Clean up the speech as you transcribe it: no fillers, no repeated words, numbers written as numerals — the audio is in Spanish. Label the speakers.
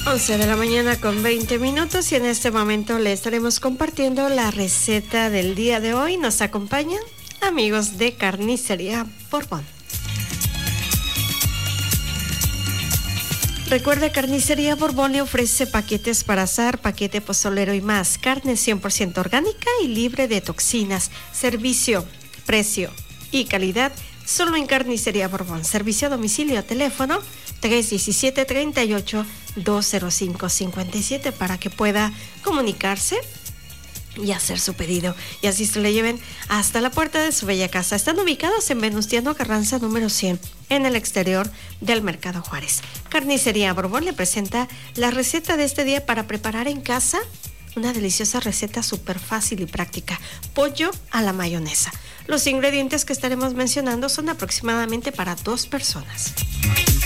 Speaker 1: 11 de la mañana con 20 minutos y en este momento le estaremos compartiendo la receta del día de hoy. Nos acompañan amigos de Carnicería Borbón. Recuerde, Carnicería Borbón le ofrece paquetes para asar, paquete pozolero y más. Carne 100% orgánica y libre de toxinas. Servicio, precio y calidad solo en Carnicería Borbón. Servicio a domicilio, teléfono 317-38-205-57 para que pueda comunicarse y hacer su pedido. Y así se le lleven hasta la puerta de su bella casa. Están ubicados en Venustiano Carranza número 100, en el exterior del Mercado Juárez. Carnicería Borbón le presenta la receta de este día para preparar en casa. Una deliciosa receta súper fácil y práctica. Pollo a la mayonesa. Los ingredientes que estaremos mencionando son aproximadamente para 2 personas.